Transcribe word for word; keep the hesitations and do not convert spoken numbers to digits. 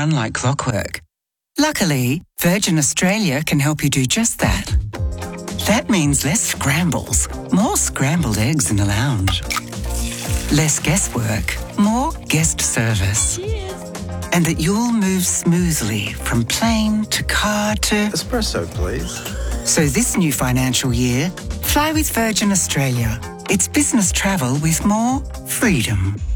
run like clockwork. Luckily, Virgin Australia can help you do just that. That means less scrambles, more scrambled eggs in the lounge. Less guesswork, more guest service. Cheers. And that you'll move smoothly from plane to car to... Espresso, please. So this new financial year, fly with Virgin Australia. It's business travel with more freedom.